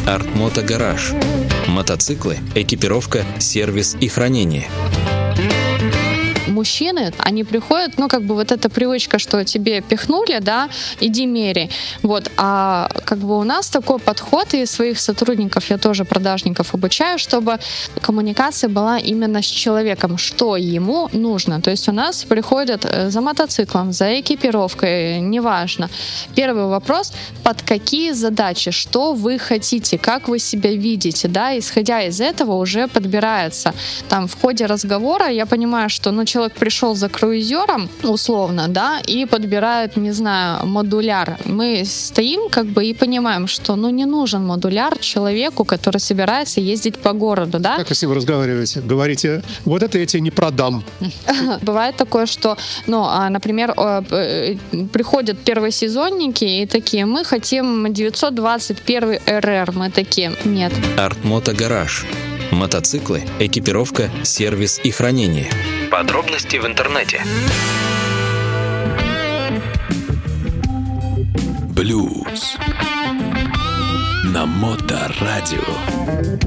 Артмото Гараж. Мотоциклы, экипировка, сервис и хранение. Мужчины, они приходят, вот эта привычка, что тебе пихнули, да, иди меряй. А у нас такой подход, и своих сотрудников, я тоже продажников обучаю, чтобы коммуникация была именно с человеком, что ему нужно. То есть у нас приходят за мотоциклом, за экипировкой, неважно. Первый вопрос: под какие задачи, что вы хотите, как вы себя видите, да, исходя из этого уже подбирается. Там в ходе разговора я понимаю, что, человек пришел за круизером, условно, да, и подбирает, не знаю, модуляр. Мы стоим и понимаем, что, не нужен модуляр человеку, который собирается ездить по городу, да. Как вы с ним разговариваете? Говорите, вот это я тебе не продам. Бывает такое, что, например, приходят первосезонники и такие: мы хотим 921 РР. Мы такие: нет. Артмото Гараж. Мотоциклы, экипировка, сервис и хранение. Подробности в интернете. Блюз на Моторадио.